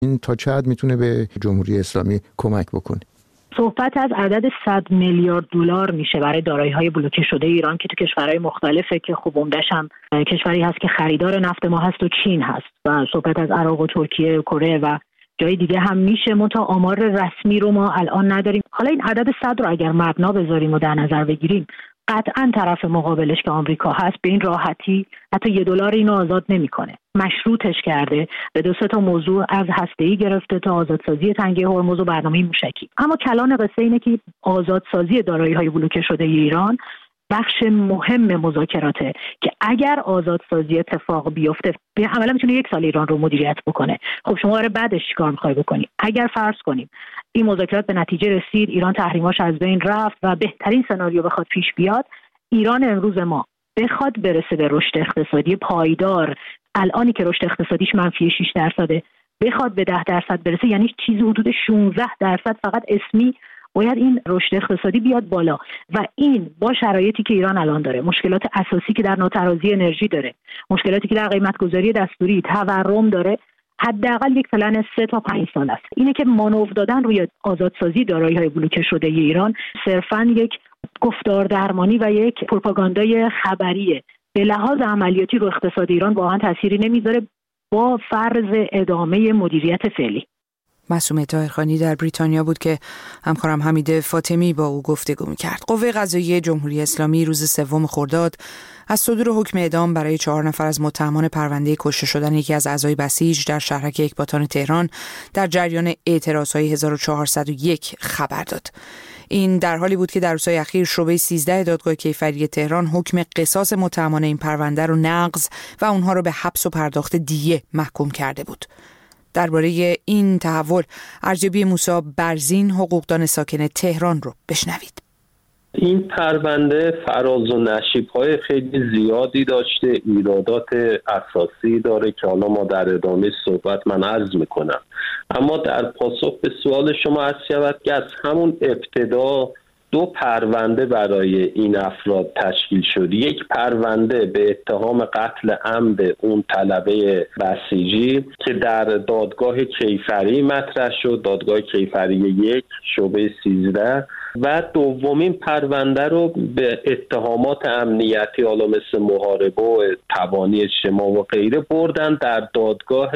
این تا چه حد میتونه به جمهوری اسلامی کمک بکنه؟ صحبت از عدد 100 میلیارد دلار میشه برای دارایی‌های بلوکه شده ایران که تو کشورهای مختلفه که خب عمده‌ش هم کشوری هست که خریدار نفت ما هست و چین هست و صحبت از عراق و ترکیه و کره و جای دیگه هم میشه. منتها آمار رسمی رو ما الان نداریم. حالا این عدد 100 رو اگر مبنا بذاریم و در نظر بگیریم، قطعاً طرف مقابلش که آمریکا هست به این راحتی حتی $1 اینو آزاد نمیکنه. مشروطش کرده به 2 تا موضوع، از هسته‌ای گرفته تا آزادسازی تنگه هرمز و برنامه موشکی. اما کلان قصه اینه که آزادسازی دارایی‌های بلوکه شده ایران بخش مهم مذاکراته که اگر آزادسازی اتفاق بیفته عملا میتونه 1 سال ایران رو مدیریت بکنه. خب شما برای بعدش چیکار می‌خوای بکنی؟ اگر فرض کنیم این مذاکرات به نتیجه رسید، ایران تحریماش از بین رفت و بهترین سناریو بخواد پیش بیاد، ایران امروز ما بخواد برسه به رشد اقتصادی پایدار، الانی که رشد اقتصادیش -6%، بخواد به 10% برسه، یعنی چیزی حدود 16% فقط اسمی باید این رشد اقتصادی بیاد بالا و این با شرایطی که ایران الان داره، مشکلات اساسی که در ناترازی انرژی داره، مشکلاتی که در قیمت‌گذاری دستوری، تورم داره، حداقل یک پلن 3 تا 5 سال است. اینه که مانور دادن روی آزادسازی دارایی‌های بلوکه شده ایران صرفاً یک گفتار درمانی و یک پروپاگاندای خبریه. به لحاظ عملیاتی رو اقتصاد ایران واقعا تأثیری نمیذاره با فرض ادامه مدیریت فعلی. معصومه طاهرخانی در بریتانیا بود که همکارم حمید فاطمی با او گفتگو می‌کرد. قوه قضاییه جمهوری اسلامی روز 3 خرداد از صدور حکم اعدام برای 4 نفر از متهمان پرونده کشته شدن یکی از اعضای بسیج در شهرک اکباتان تهران در جریان اعتراضهای 1401 خبر داد. این در حالی بود که در روزهای اخیر شعبه 13 دادگاه کیفری تهران حکم قصاص متهمان این پرونده رو نقض و اونها رو به حبس و پرداخت دیه محکوم کرده بود. درباره این تحول ارجبی موسی برزین، حقوقدان ساکن تهران رو بشنوید. این پرونده فراز و نشیب‌های خیلی زیادی داشته، ایرادات اساسی داره که حالا ما در ادامه صحبت من عرض میکنم. اما در پاسخ به سوال شما عرض شود که از همون ابتدا 2 پرونده برای این افراد تشکیل شد. یک پرونده به اتهام قتل عمد اون طلبه بسیجی که در دادگاه کیفری مطرح شد، دادگاه کیفری 1 شعبه 13، و دومین پرونده رو به اتهامات امنیتی حالا مثل محاربه و تبانی اجتماع و غیره بردن در دادگاه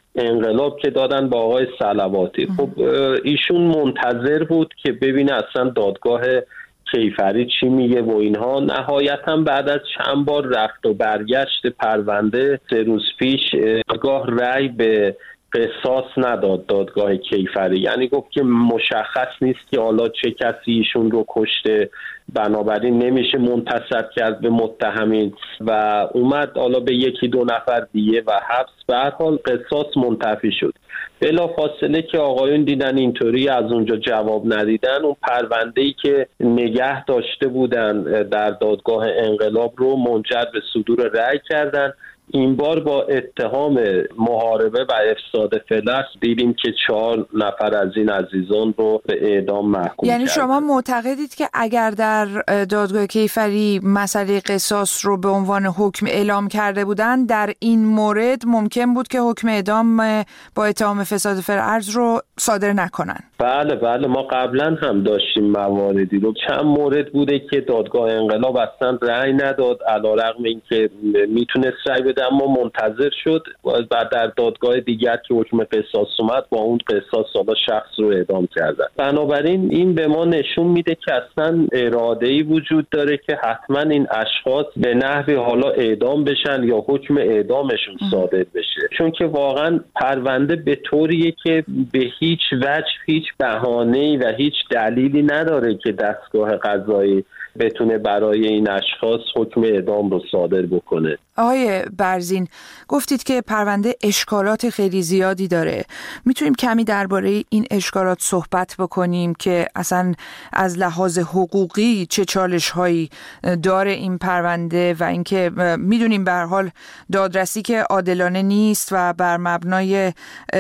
انقلاب که دادن با آقای صلواتی. خب ایشون منتظر بود که ببینه اصلا دادگاه کیفری چی میگه و اینها. نهایتا بعد از چند بار رفت و برگشت پرونده 3 روز پیش دادگاه رأی به قصاص نداد دادگاه کیفری، یعنی گفت که مشخص نیست که حالا چه کسی ایشون رو کشته، بنابراین نمیشه منتسب کرد به متهمین و اومد حالا به 1-2 نفر دیگه و حبس. به هر حال قصاص منتفی شد. بلافاصله که آقایون دیدن اینطوری از اونجا جواب ندیدن، اون پرونده‌ای که نگه داشته بودن در دادگاه انقلاب رو منجر به صدور رأی کردن. این بار با اتهام محاربه و افساد فلک دیدیم که 4 نفر از این عزیزان رو به اعدام محکوم یعنی کردن. شما معتقدید که اگر در دادگاه کیفری مسئله قصاص رو به عنوان حکم اعلام کرده بودن، در این مورد ممکن بود که حکم اعدام با اتهام فساد فی‌الارض رو صادر نکنن؟ بله ما قبلا هم داشتیم مواردی رو. چند مورد بوده که دادگاه انقلاب اصلا رأی نداد، علیرغم اینکه میتونست رأی بده اما منتظر شد و در دادگاه دیگر که حکم قصاص اومد با اون قصاص حالا شخص رو اعدام کردن. بنابراین این به ما نشون میده که اصلا اراده‌ای وجود داره که حتما این اشخاص به نحوی حالا اعدام بشن یا حکم اعدامشون صادر بشه، چون که واقعا پرونده به طوریه که به هیچ وجه هیچ بهانه‌ای و هیچ دلیلی نداره که دستگاه قضایی بتونه برای این اشخاص حکم اعدام رو صادر بکنه. آقای برزین، گفتید که پرونده اشکالات خیلی زیادی داره. میتونیم کمی درباره این اشکالات صحبت بکنیم که اصلا از لحاظ حقوقی چه چالش‌هایی داره این پرونده و اینکه میدونیم به هر حال دادرسی که عادلانه نیست و بر مبنای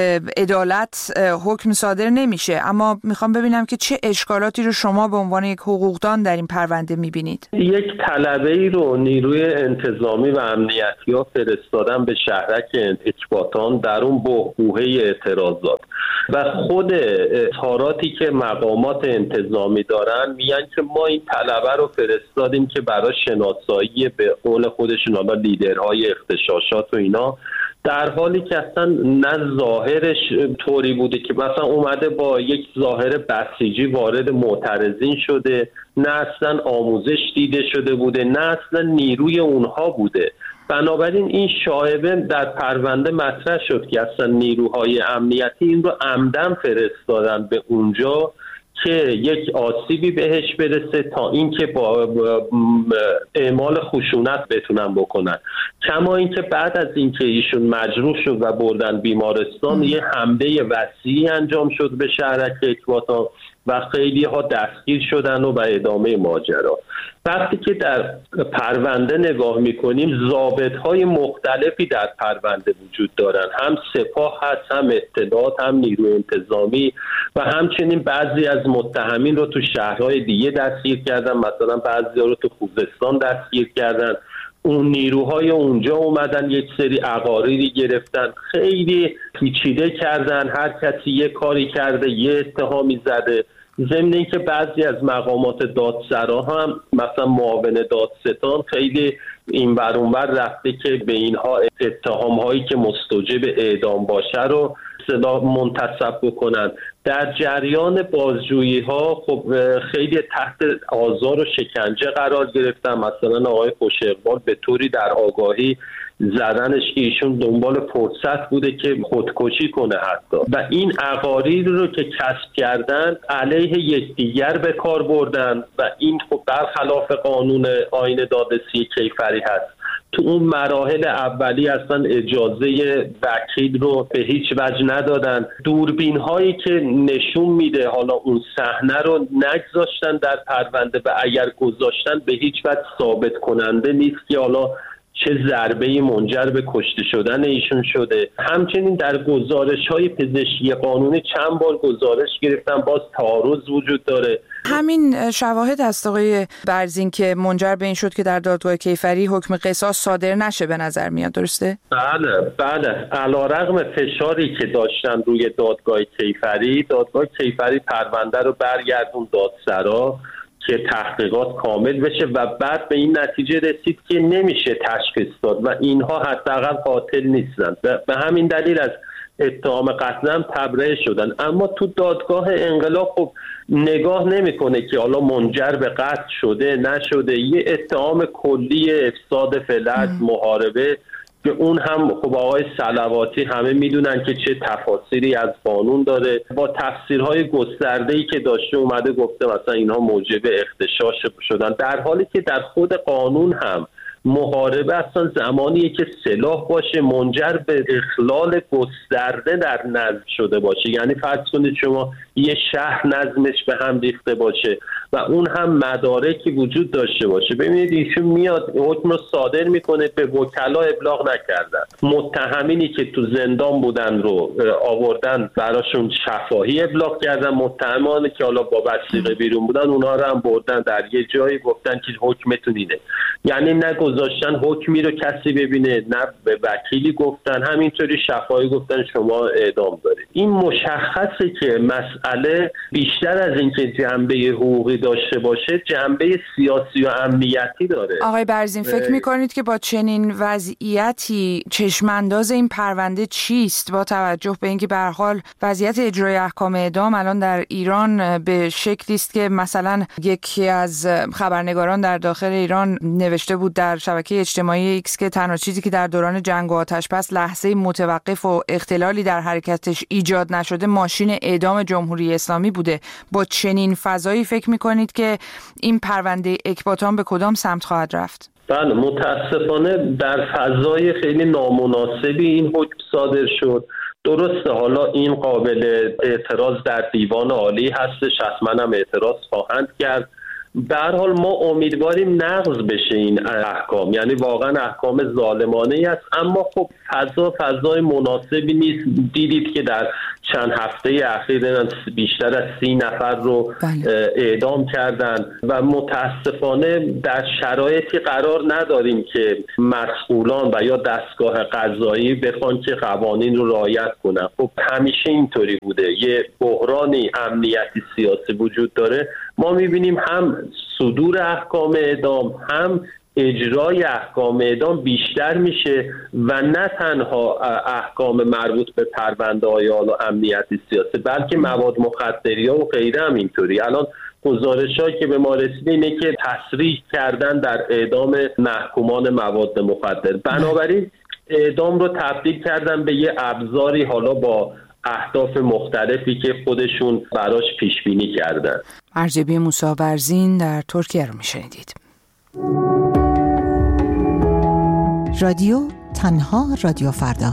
عدالت حکم صادر نمیشه، اما میخوام ببینم که چه اشکالاتی رو شما به عنوان یک حقوقدان در این پرونده پرونده میبینید؟ یک طلبه‌ای رو نیروی انتظامی و امنیتی ها فرستادن به شهرک اکباتان در اون بحبوحه اعتراضات و خود اظهاراتی که مقامات انتظامی دارن میگن که ما این طلبه رو فرستادیم که برای شناسایی به قول خودشون حالا لیدرهای اغتشاشات و اینا، در حالی که اصلا نه ظاهرش طوری بوده که مثلا اومده با یک ظاهر بسیجی وارد معترضین شده، نه اصلا آموزش دیده شده بوده، نه اصلا نیروی اونها بوده. بنابراین این شایبه در پرونده مطرح شد که اصلا نیروهای امنیتی این رو عمدن فرستادن به اونجا که یک آسیبی بهش برسه تا اینکه با اعمال خشونت بتونن بکنن. کما اینکه بعد از اینکه ایشون مجروح شد و بردن بیمارستان یه حمله وسیعی انجام شد به شهرک اکباتان و خیلی ها دستگیر شدن و ادامه ماجرا. وقتی که در پرونده نگاه میکنیم ضابط‌های مختلفی در پرونده وجود دارن، هم سپاه هست، هم اطلاعات، هم نیروی انتظامی و همچنین بعضی از متهمین رو تو شهرهای دیگه دستگیر کردن، مثلا بعضی رو تو خوزستان دستگیر کردن. اون نیروهای اونجا اومدن یک سری عقاریدی گرفتن، خیلی پیچیده کردن، هر کسی یه کاری کرده، یه اتهامی زده. ضمن اینکه بعضی از مقامات دادسرا هم مثلا معاون دادستان خیلی این ور اون ور رفته که به اینها اتهام‌هایی که مستوجب اعدام باشه رو منتصب بکنن. در جریان بازجویی‌ها خب خیلی تحت آزار و شکنجه قرار گرفتن. مثلا آقای خوش اقبال به طوری در آگاهی زدنش که ایشون دنبال فرصت بوده که خودکشی کنه حتی، و این عقارید رو که کسب کردن علیه یکدیگر به کار بردن و این خب برخلاف قانون آیین دادرسی کیفری هست. تو اون مراحل اولی اصلا اجازه وکیل رو به هیچ وجه ندادن. دوربین هایی که نشون میده حالا اون صحنه رو نگذاشتن در پرونده و اگر گذاشتن به هیچ وجه ثابت کننده نیست که حالا چه ضربه‌ای منجر به کشته شدن ایشون شده. همچنین در گزارش‌های پزشکی قانونی چند بار گزارش گرفتن، باز تعارض وجود داره. همین شواهد هست آقای برزین که منجر به این شد که در دادگاه کیفری حکم قصاص صادر نشه به نظر میاد، درسته؟ بله. علیرغم فشاری که داشتن روی دادگاه کیفری پرونده رو برگردون دادسرا که تحقیقات کامل بشه و بعد به این نتیجه رسید که نمیشه تشخیص داد و اینها حداقل قاتل نیستن. به همین دلیل از اتهام قتل هم تبرئه شدن. اما تو دادگاه انقلاب خب نگاه نمیکنه که حالا منجر به قتل شده نشده، یه اتهام کلی افساد فلج، محاربه که اون هم خب آقای صلواتی همه میدونن که چه تفاسیری از قانون داره، با تفسیرهای گسترده‌ای که داشته اومده گفته مثلا اینها موجب اغتشاش شدن، در حالی که در خود قانون هم محاربه اصلا زمانیه که سلاح باشه منجر به اخلال گسترده در نظم شده باشه. یعنی فرض کنید شما یه شهر نظمش به هم ریخته باشه و اون هم مدارکی وجود داشته باشه. ببینید ایشون میاد حکم رو صادر میکنه، به وکلا ابلاغ نکردن. متهمینی که تو زندان بودن رو آوردن براشون شفاهی ابلاغ کردن، متهمانی که حالا با وثیقه بیرون بودن اونها رو هم بردن در یه جایی گفتن که حکمتون اینه. یعنی نه گذاشتن حکمی رو کسی ببینه، نه به وکیلی گفتن، همینطوری شفاهی گفتن شما اعدام دارید. این مشخصه که مسئله بیشتر از اینکه جنبه حقوقی داشته باشه جنبه سیاسی و امنیتی داره. آقای برزین فکر میکنید که با چنین وضعیتی چشمانداز این پرونده چیست، با توجه به اینکه به هر حال وضعیت اجرای احکام اعدام الان در ایران به شکلی است که مثلا یکی از خبرنگاران در داخل ایران نوشته بود در شبکه اجتماعی ایکس که تنها چیزی که در دوران جنگ و آتش‌بس لحظه متوقف و اختلالی در حرکتش ایجاد نشده ماشین اعدام جمهوری اسلامی بوده. با چنین فضایی فکر می‌کنید که این پرونده اکباتان به کدام سمت خواهد رفت؟ بله، متاسفانه در فضای خیلی نامناسبی این حکم صادر شد. درسته حالا این قابل اعتراض در دیوان عالی هستش، حتما هم اعتراض خواهند کرد، به هر حال ما امیدواریم نقض بشه این احکام، یعنی واقعا احکام ظالمانه‌ای است، اما خب فضای مناسبی نیست. دیدید که در چند هفته اخیر بیشتر از 30 نفر رو اعدام کردن و متاسفانه در شرایطی قرار نداریم که مسئولان و یا دستگاه قضایی بخوان که قوانین رو رعایت کنن. خب همیشه اینطوری بوده، یه بحرانی امنیتی سیاسی وجود داره. ما میبینیم هم صدور احکام اعدام هم اجرای احکام اعدام بیشتر میشه و نه تنها احکام مربوط به پرونده‌های حالا امنیتی سیاسی، بلکه مواد مخدری‌ها و غیره هم اینطوری. الان گزارش‌هایی که به ما رسیده اینه که تسریع کردن در اعدام محکومان مواد مخدر. بنابراین اعدام رو تبدیل کردن به یه ابزاری حالا با اهداف مختلفی که خودشون براش پیش بینی کردن. ارجبی موسی برزین در ترکیه رو میشنیدید. رادیو تنها رادیو فردا.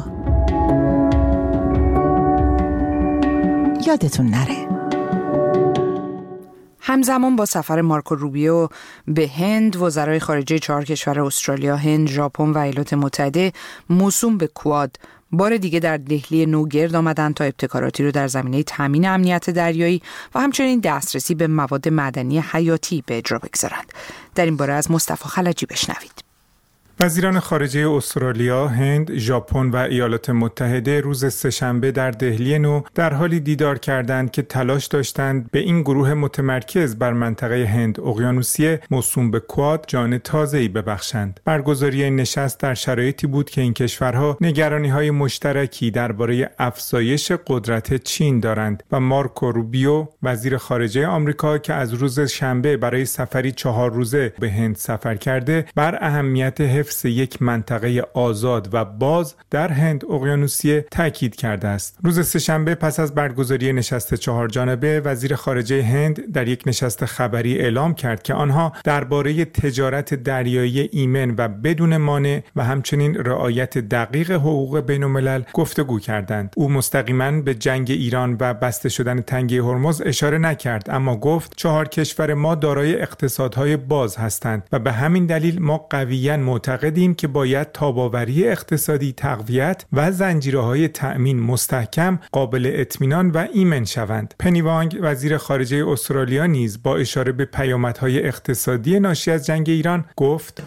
یادتون نره. همزمان با سفر مارکو روبیو به هند، وزرای خارجه 4 کشور استرالیا، هند، ژاپن و ایالات متحده موسوم به کواد بار دیگه در دهلی نو گرد آمدن تا ابتکاراتی رو در زمینه تامین امنیت دریایی و همچنین دسترسی به مواد معدنی حیاتی به اجرا بگذارند. در این باره از مصطفی خلجی بشنوید. وزیران خارجه استرالیا، هند، ژاپن و ایالات متحده روز سه‌شنبه در دهلی نو در حالی دیدار کردند که تلاش داشتند به این گروه متمرکز بر منطقه هند اقیانوسیه موسوم به کواد جان تازه‌ای ببخشند. برگزاری این نشست در شرایطی بود که این کشورها نگرانی‌های مشترکی درباره افزایش قدرت چین دارند و مارکو روبیو، وزیر خارجه آمریکا که از روز شنبه برای سفری 4 روزه به هند سفر کرده، بر اهمیت حفظ یک منطقه آزاد و باز در هند اقیانوسیه تاکید کرده است. روز سه‌شنبه پس از برگزاری نشست 4 جانبه، وزیر خارجه هند در یک نشست خبری اعلام کرد که آنها درباره تجارت دریایی ایمن و بدون مانع و همچنین رعایت دقیق حقوق بین‌الملل گفتگو کردند. او مستقیما به جنگ ایران و بسته شدن تنگه هرمز اشاره نکرد، اما گفت 4 کشور ما دارای اقتصادهای باز هستند و به همین دلیل ما قویاً معتقدیم که باید تاباوری اقتصادی تقویت و زنجیره‌های تأمین مستحکم، قابل اطمینان و ایمن شوند. پنی وانگ، وزیر خارجه استرالیا، نیز با اشاره به پیامدهای اقتصادی ناشی از جنگ ایران گفت: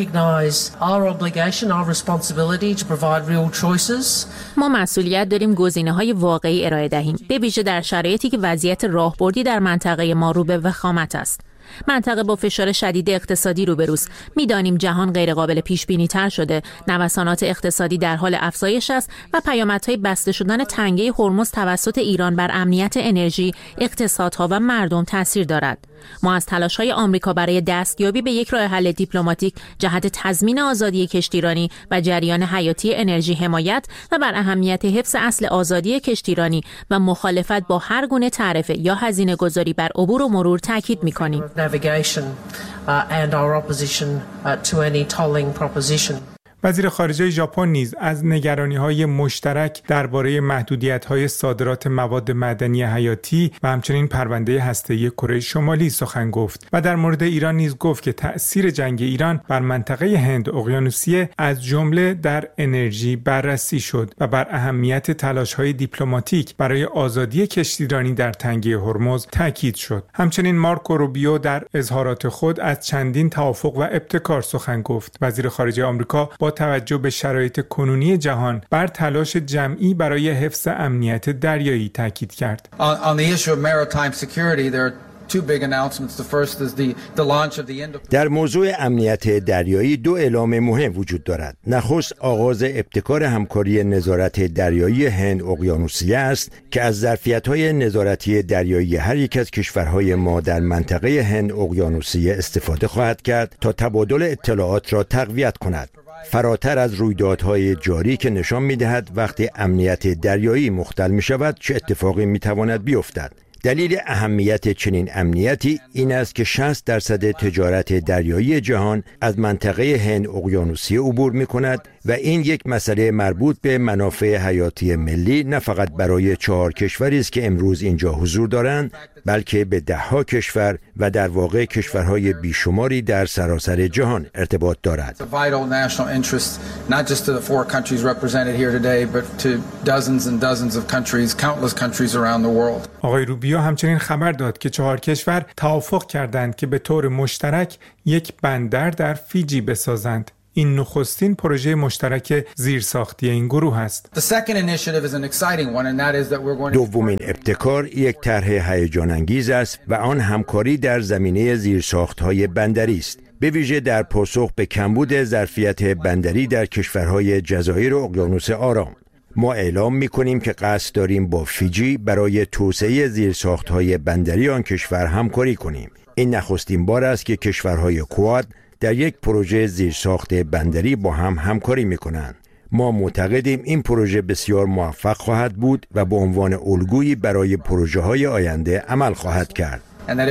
ما مسئولیت داریم گزینه‌های واقعی ارائه دهیم، به ویژه در شرایطی که وضعیت راهبردی در منطقه ما رو به وخامت است. منطقه با فشار شدید اقتصادی روبروست. می‌دانیم جهان غیرقابل پیش بینی تر شده، نوسانات اقتصادی در حال افزایش است و پیامدهای بسته شدن تنگه هرمز توسط ایران بر امنیت انرژی، اقتصادها و مردم تاثیر دارد. ما از تلاش‌های آمریکا برای دستیابی به یک راه حل دیپلماتیک جهت تضمین آزادی کشتیرانی و جریان حیاتی انرژی حمایت و بر اهمیت حفظ اصل آزادی کشتیرانی و مخالفت با هر گونه تعرفه یا هزینه‌گذاری بر عبور و مرور تاکید می‌کنیم. وزیر خارجه ژاپن نیز از نگرانی‌های مشترک درباره محدودیت‌های صادرات مواد معدنی حیاتی و همچنین پرونده هسته‌ای کره شمالی سخن گفت و در مورد ایران نیز گفت که تأثیر جنگ ایران بر منطقه هند اقیانوسیه از جمله در انرژی بررسی شد و بر اهمیت تلاش‌های دیپلماتیک برای آزادی کشتیرانی در تنگه هرمز تاکید شد. همچنین مارکو روبیو در اظهارات خود از چندین توافق و ابتکار سخن گفت. وزیر خارجه آمریکا با توجه به شرایط کنونی جهان بر تلاش جمعی برای حفظ امنیت دریایی تاکید کرد. در موضوع امنیت دریایی 2 اعلام مهم وجود دارد. نخست آغاز ابتکار همکاری نظارت دریایی هند اقیانوسیه است که از ظرفیت‌های نظارتی دریایی هر یک از کشورهای ما در منطقه هند اقیانوسیه استفاده خواهد کرد تا تبادل اطلاعات را تقویت کند، فراتر از رویدادهای جاری که نشان می‌دهد وقتی امنیت دریایی مختل می‌شود چه اتفاقی می‌تواند بیفتد. دلیل اهمیت چنین امنیتی این است که 60% تجارت دریایی جهان از منطقه هند اقیانوسیه عبور می‌کند و این یک مسئله مربوط به منافع حیاتی ملی نه فقط برای 4 کشوری است که امروز اینجا حضور دارند، بلکه به 10 کشور و در واقع کشورهای بیشماری در سراسر جهان ارتباط دارد. آقای روبیو همچنین خبر داد که 4 کشور توافق کردند که به طور مشترک یک بندر در فیجی بسازند. این نخستین پروژه مشترک زیرساختی این گروه است. دومین ابتکار یک طرح هیجان انگیز است و آن همکاری در زمینه زیرساخت‌های بندری است، به ویژه در پاسخ به کمبود ظرفیت بندری در کشورهای جزایر اقیانوس آرام. ما اعلام می‌کنیم که قصد داریم با فیجی برای توسعه زیرساخت‌های بندری آن کشور همکاری کنیم. این نخستین بار است که کشورهای کواد در یک پروژه زیرساخت بندری با هم همکاری می‌کنند. ما معتقدیم این پروژه بسیار موفق خواهد بود و به عنوان الگویی برای پروژه‌های آینده عمل خواهد کرد.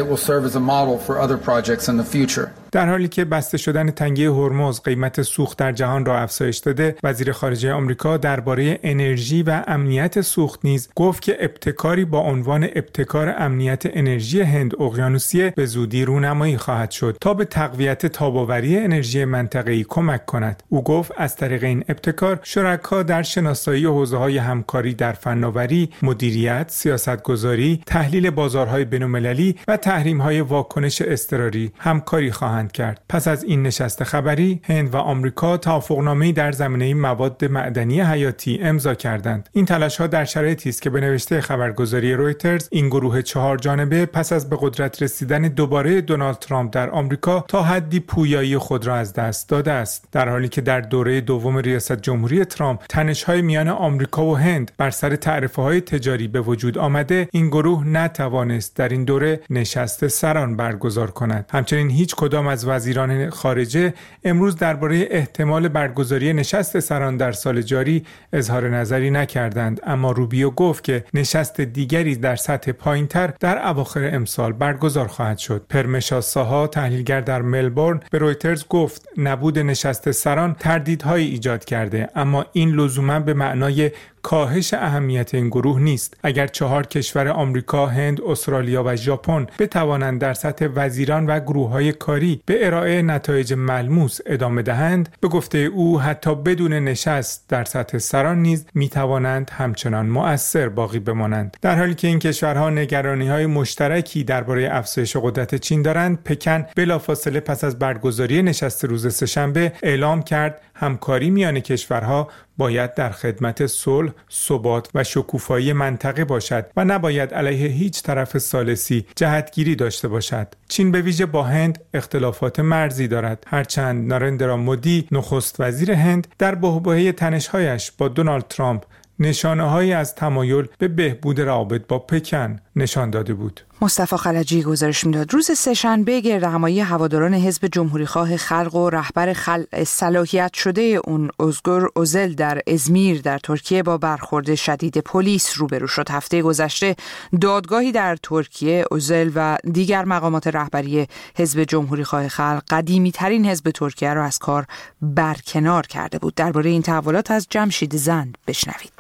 در حالی که بسته شدن تنگه هرمز قیمت سوخت در جهان را افزایش داده، وزیر خارجه آمریکا درباره انرژی و امنیت سوخت نیز گفت که ابتکاری با عنوان ابتکار امنیت انرژی هند اقیانوسیه به زودی رونمایی خواهد شد تا به تقویت تاب‌آوری انرژی منطقه‌ای کمک کند. او گفت از طریق این ابتکار شرکا در شناسایی حوزه‌های همکاری در فناوری، مدیریت، سیاستگذاری، تحلیل بازارهای بین‌المللی و تحریم‌های واکنش اضطراری همکاری خواهند کرد. پس از این نشست خبری، هند و آمریکا توافقنامه‌ای در زمینه مواد معدنی حیاتی امضا کردند. این تلاش‌ها در شرایطی است که به نوشته خبرگزاری رویترز این گروه 4 جانبه پس از به قدرت رسیدن دوباره دونالد ترامپ در آمریکا تا حدی پویایی خود را از دست داده است. در حالی که در دوره دوم ریاست جمهوری ترامپ تنش‌های میان آمریکا و هند بر سر تعرفه‌های تجاری به وجود آمده، این گروه نتوانست در این دوره نشست سران برگزار کند. همچنین هیچ کدام از وزیران خارجه امروز درباره احتمال برگزاری نشست سران در سال جاری اظهار نظری نکردند، اما روبیو گفت که نشست دیگری در سطح پایین‌تر در اواخر امسال برگزار خواهد شد. پرمشا ساها، تحلیلگر در ملبورن، به رویترز گفت نبود نشست سران تردیدهایی ایجاد کرده، اما این لزوما به معنای کاهش اهمیت این گروه نیست. اگر 4 کشور آمریکا، هند، استرالیا و ژاپن بتوانند در سطح وزیران و گروه‌های کاری به ارائه نتایج ملموس ادامه دهند، به گفته او حتی بدون نشست در سطح سران نیز میتوانند همچنان مؤثر باقی بمانند. در حالی که این کشورها نگرانی‌های مشترکی درباره افزایش قدرت چین دارند، پکن بلافاصله پس از برگزاری نشست روز سه‌شنبه اعلام کرد همکاری میان کشورها باید در خدمت صلح، ثبات و شکوفایی منطقه باشد و نباید علیه هیچ طرف ثالثی جهتگیری داشته باشد. چین به ویژه با هند اختلافات مرزی دارد، هرچند نارندرا مودی نخست وزیر هند در بحبوحه تنش‌هایش با دونالد ترامپ نشانه‌هایی از تمایل به بهبود روابط با پکن نشان داده بود. مصطفی خلجی گزارش میداد. روز سه‌شنبه گردهمایی هواداران حزب جمهوریخواه خلق و رهبر صلاحیت شده اون ازگر اوزل در ازمیر در ترکیه با برخورد شدید پلیس روبرو شد. هفته گذشته دادگاهی در ترکیه اوزل و دیگر مقامات رهبری حزب جمهوریخواه خلق قدیمی ترین حزب ترکیه را از کار برکنار کرده بود. درباره این تحولات از جمشید زند بشنوید.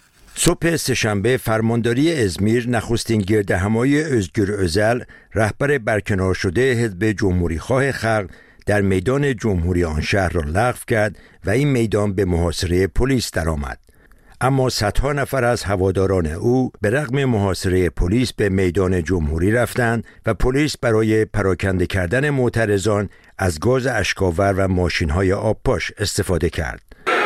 صبح سه‌شنبه فرمانداری ازمیر نخستین گردهمایی ازگر اوزل رهبر برکنار شده حزب جمهوریخواه خلق در میدان جمهوری آن شهر را لغو کرد و این میدان به محاصره پلیس درآمد. اما صدها نفر از هواداران او به رغم محاصره پلیس به میدان جمهوری رفتند و پلیس برای پراکنده کردن معترضان از گاز اشک‌آور و ماشین‌های آبپاش استفاده کرد.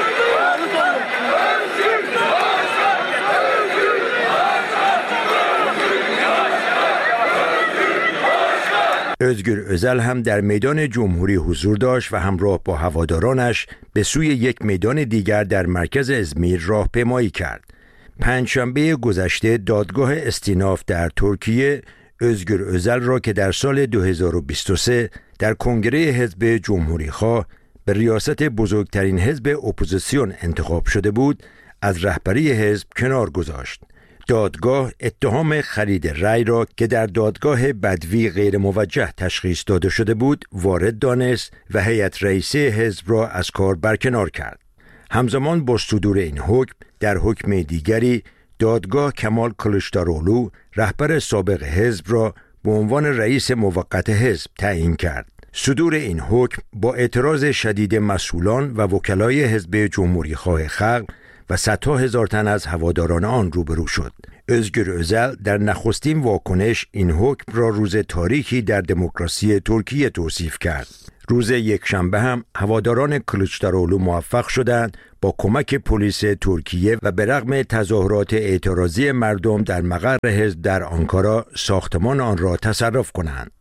ازگر اوزل هم در میدان جمهوری حضور داشت و همراه با هوادارانش به سوی یک میدان دیگر در مرکز ازمیر راهپیمایی کرد. پنجشنبه گذشته دادگاه استیناف در ترکیه ازگر اوزل را که در سال 2023 در کنگره حزب جمهوریخواه به ریاست بزرگترین حزب اپوزیسیون انتخاب شده بود، از رهبری حزب کنار گذاشت. دادگاه اتهام خرید رأی را که در دادگاه بدوی غیر موجه تشخیص داده شده بود وارد دانست و هیئت رئیسه حزب را از کار برکنار کرد. همزمان با صدور این حکم در حکم دیگری دادگاه کمال کلیچداروغلو رهبر سابق حزب را به عنوان رئیس موقت حزب تعیین کرد. صدور این حکم با اعتراض شدید مسئولان و وکلای حزب جمهوریخواه خلق و صدها هزار تن از هواداران آن روبرو شد. özgür özel در نخستین واکنش این حکم را روز تاریخی در دموکراسی ترکیه توصیف کرد. روز یکشنبه هم هواداران کلیچداروغلو موفق شدند با کمک پلیس ترکیه و به رغم تظاهرات اعتراضی مردم در مقر حزب در آنکارا ساختمان آن را تصرف کنند.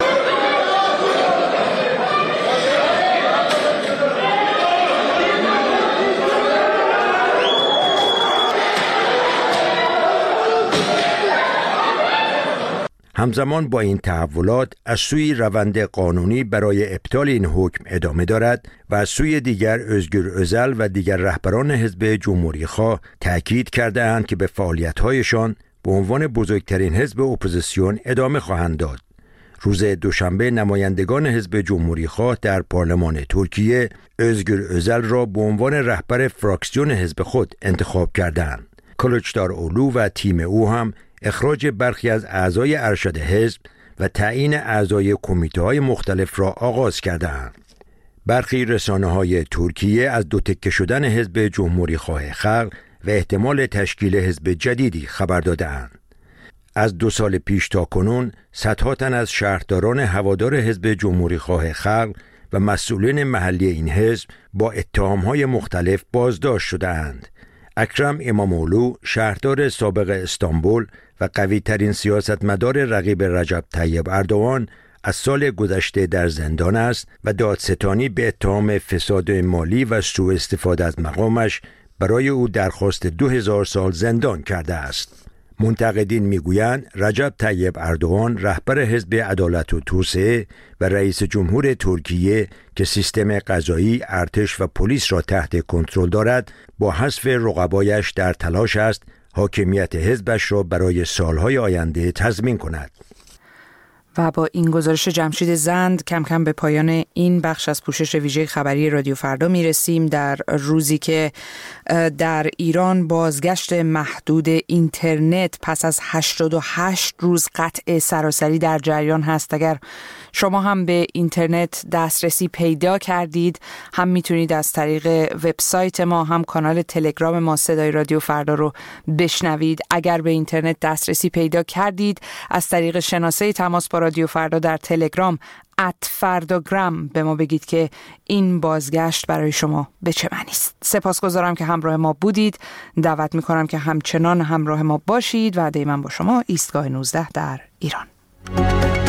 همزمان با این تحولات از سوی روند قانونی برای ابطال این حکم ادامه دارد و از سوی دیگر özgür özel و دیگر رهبران حزب جمهوریخواه تأکید کرده‌اند که به فعالیت‌هایشان به عنوان بزرگترین حزب اپوزیسیون ادامه خواهند داد. روز دوشنبه نمایندگان حزب جمهوریخواه در پارلمان ترکیه özgür özel را به عنوان رهبر فراکسیون حزب خود انتخاب کردند. کلیچداروغلو و تیم او هم اخراج برخی از اعضای ارشد حزب و تعیین اعضای کمیته‌های مختلف را آغاز کردند. برخی رسانه‌های ترکیه از دو تکه شدن حزب جمهوریخواه خلق و احتمال تشکیل حزب جدیدی خبر داده‌اند. از 2 سال پیش تا کنون صدها تن از شهرداران هوادار حزب جمهوریخواه خلق و مسئولین محلی این حزب با اتهام‌های مختلف بازداشت شده‌اند. اکرم اماموغلو شهردار سابق استانبول و قوی ترین سیاستمدار رقیب رجب طیب اردوغان از سال گذشته در زندان است و دادستانی به اتهام فساد مالی و سوء استفاده از مقامش برای او درخواست 2000 سال زندان کرده است. منتقدین میگویند رجب طیب اردوغان رهبر حزب عدالت و توسعه و رئیس جمهور ترکیه که سیستم قضایی، ارتش و پلیس را تحت کنترل دارد با حذف رقبایش در تلاش است حاکمیت حزبش را برای سالهای آینده تضمین کند. و با این گزارش جمشید زند کم کم به پایان این بخش از پوشش ویژه خبری رادیو فردا میرسیم، در روزی که در ایران بازگشت محدود اینترنت پس از 88 روز قطع سراسری در جریان هست. اگر شما هم به اینترنت دسترسی پیدا کردید هم میتونید از طریق وبسایت ما هم کانال تلگرام ما صدای رادیو فردا رو بشنوید. اگر به اینترنت دسترسی پیدا کردید از طریق شناسه تماس با رادیو فردا در تلگرام @فرdagram به ما بگید که این بازگشت برای شما به چه معنی است. سپاسگزارم که همراه ما بودید. دعوت میکنم که همچنان همراه ما باشید. وعده من با شما ایستگاه 19 در ایران.